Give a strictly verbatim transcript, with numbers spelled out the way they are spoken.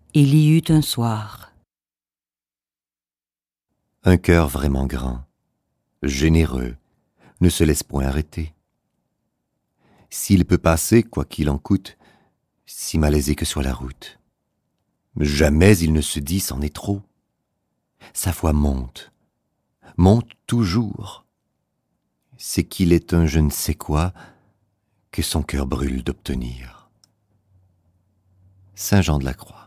Il y eut un soir. Un cœur vraiment grand, généreux, ne se laisse point arrêter. S'il peut passer, quoi qu'il en coûte, si malaisé que soit la route, jamais il ne se dit c'en est trop. Sa foi monte, monte toujours. C'est qu'il est un je ne sais quoi que son cœur brûle d'obtenir. Saint Jean de la Croix.